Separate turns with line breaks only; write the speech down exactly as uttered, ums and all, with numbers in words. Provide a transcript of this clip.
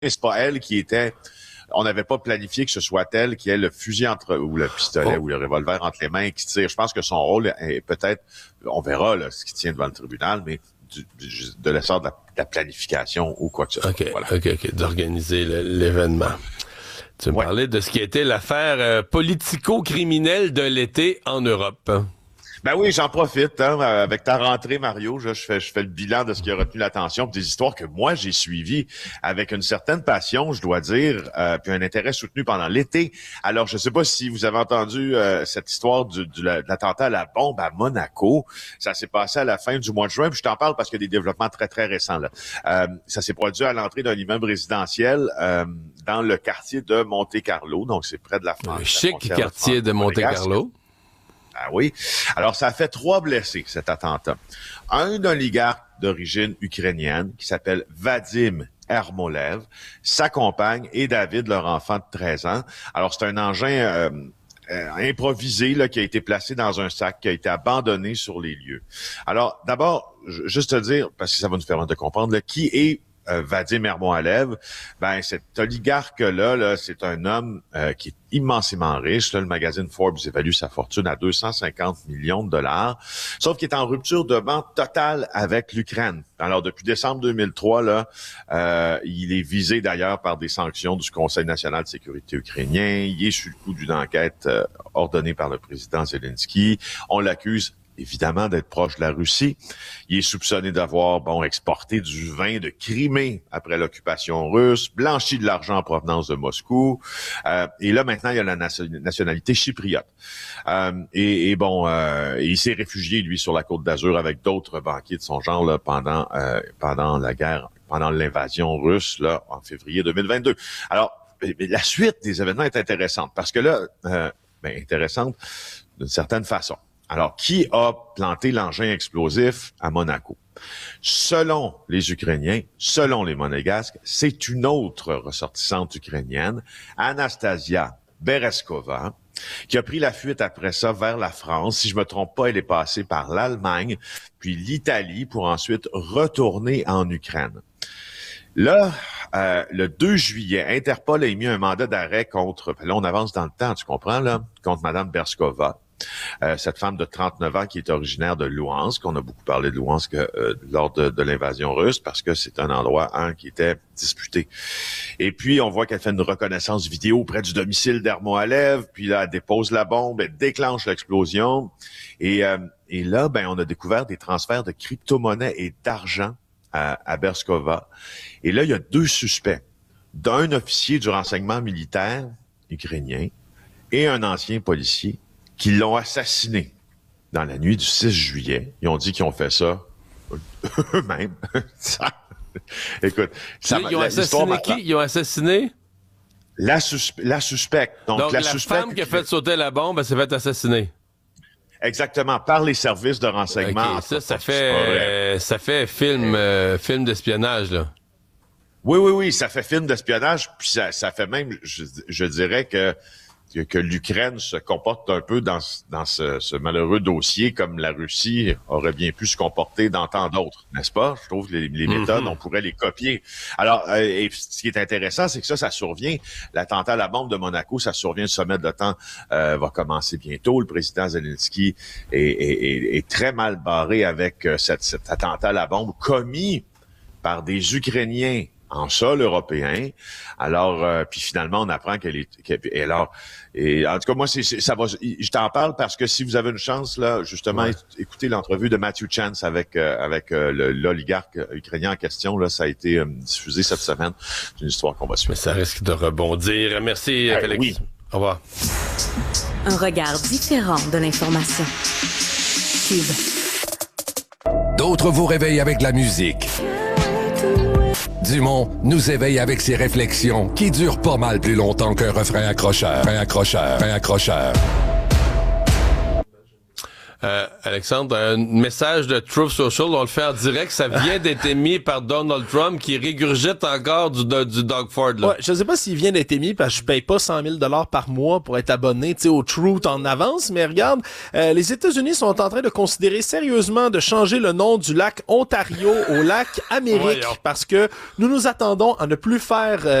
c'est pas elle qui était... On n'avait pas planifié que ce soit elle qui ait le fusil entre ou le pistolet oh. ou le revolver entre les mains et qui tire. Je pense que son rôle est peut-être, on verra là, ce qui tient devant le tribunal, mais du, du, de l'essor de la, de la planification ou quoi que ce soit.
OK,
voilà.
OK, OK, d'organiser le, l'événement. Tu me ouais. parlais de ce qui était l'affaire euh, politico-criminelle de l'été en Europe.
Ben oui, j'en profite, hein, avec ta rentrée, Mario, je, je fais je fais le bilan de ce qui a retenu l'attention, des histoires que moi j'ai suivies avec une certaine passion, je dois dire, euh, puis un intérêt soutenu pendant l'été. Alors, je sais pas si vous avez entendu euh, cette histoire du, du, de l'attentat à la bombe à Monaco. Ça s'est passé à la fin du mois de juin, puis je t'en parle parce qu'il y a des développements très, très récents là. Euh, ça s'est produit à l'entrée d'un immeuble résidentiel euh, dans le quartier de Monte-Carlo, donc c'est près de la France.
Le chic quartier de Monte-Carlo.
Ah oui. Alors, ça a fait trois blessés, cet attentat. Un oligarque d'origine ukrainienne qui s'appelle Vadim Ermolev, sa compagne et David, leur enfant de treize ans. Alors, c'est un engin euh, euh, improvisé là, qui a été placé dans un sac, qui a été abandonné sur les lieux. Alors, d'abord, juste te dire, parce que ça va nous permettre de comprendre, là, qui est Euh, Vadim Ermolev, ben cet oligarque-là, là, c'est un homme euh, qui est immensément riche. Là, le magazine Forbes évalue sa fortune à deux cent cinquante millions de dollars, sauf qu'il est en rupture de ban totale avec l'Ukraine. Alors, depuis décembre deux mille trois, là, euh, il est visé d'ailleurs par des sanctions du Conseil national de sécurité ukrainien. Il est sous le coup d'une enquête euh, ordonnée par le président Zelensky. On l'accuse évidemment d'être proche de la Russie. Il est soupçonné d'avoir, bon, exporté du vin de Crimée après l'occupation russe, blanchi de l'argent en provenance de Moscou. Euh, et là, maintenant, il a la nation- nationalité chypriote. Euh, et, et bon, euh, il s'est réfugié, lui, sur la Côte d'Azur avec d'autres banquiers de son genre là, pendant, euh, pendant la guerre, pendant l'invasion russe là, en février deux mille vingt-deux. Alors, la suite des événements est intéressante parce que là, euh, ben, intéressante d'une certaine façon. Alors, qui a planté l'engin explosif à Monaco? Selon les Ukrainiens, selon les Monégasques, c'est une autre ressortissante ukrainienne, Anastasia Bereskova, qui a pris la fuite après ça vers la France. Si je me trompe pas, elle est passée par l'Allemagne, puis l'Italie, pour ensuite retourner en Ukraine. Là, euh, le deux juillet, Interpol a émis un mandat d'arrêt contre, là on avance dans le temps, tu comprends, là, contre Madame Bereskova. Euh, cette femme de trente-neuf ans qui est originaire de Louhansk. On a beaucoup parlé de Louhansk euh, lors de, de l'invasion russe parce que c'est un endroit, un, qui était disputé. Et puis, on voit qu'elle fait une reconnaissance vidéo près du domicile d'Ermolev, puis là, elle dépose la bombe, elle déclenche l'explosion. Et, euh, et là, ben, on a découvert des transferts de crypto-monnaies et d'argent à, à Bereskova. Et là, il y a deux suspects, d'un officier du renseignement militaire ukrainien et un ancien policier qui l'ont assassiné dans la nuit du six juillet. Ils ont dit qu'ils ont fait ça eux-mêmes. ça, écoute, ça,
ils, ont assassiné qui? Ils ont assassiné?
La, suspe- la suspecte. Donc,
Donc
la,
la
suspecte
femme qui a fait sauter la bombe, elle s'est fait assassiner.
Exactement, par les services de renseignement.
Okay, ça, ça fait, euh, ça fait film, euh, film d'espionnage, là.
Oui, oui, oui, ça fait film d'espionnage, puis ça, ça fait même, je, je dirais que que l'Ukraine se comporte un peu dans, dans ce, ce malheureux dossier comme la Russie aurait bien pu se comporter dans tant d'autres, n'est-ce pas? Je trouve que les, les méthodes, mm-hmm. on pourrait les copier. Alors, euh, et ce qui est intéressant, c'est que ça, ça survient, l'attentat à la bombe de Monaco, ça survient, le sommet de l'OTAN euh, va commencer bientôt. Le président Zelensky est, est, est, est très mal barré avec euh, cette, cet attentat à la bombe commis par des Ukrainiens en sol européen. Alors, euh, puis finalement, on apprend qu'elle est... Qu'elle, et alors, et en tout cas, moi, c'est, c'est, ça va. Je t'en parle parce que si vous avez une chance, là, justement, ouais. écoutez l'entrevue de Matthew Chance avec euh, avec euh, le, l'oligarque ukrainien en question. Là, ça a été euh, diffusé cette semaine. C'est une histoire qu'on va suivre.
Mais ça risque de rebondir. Merci, euh, Félix. Oui. Au revoir.
Un regard différent de l'information. Cube.
D'autres vous réveillent avec la musique. Dumont nous éveille avec ses réflexions qui durent pas mal plus longtemps qu'un refrain accrocheur. Un accrocheur, un accrocheur.
Euh, Alexandre, un message de Truth Social, on le fait en direct, ça vient d'être émis par Donald Trump qui régurgite encore du, du Doug Ford. Là.
Ouais, je sais pas s'il vient d'être émis parce que je paye pas cent mille dollars par mois pour être abonné au Truth en avance, mais regarde, euh, les États-Unis sont en train de considérer sérieusement de changer le nom du lac Ontario au lac Amérique
Voyons.
parce que nous nous attendons à ne plus faire... Euh,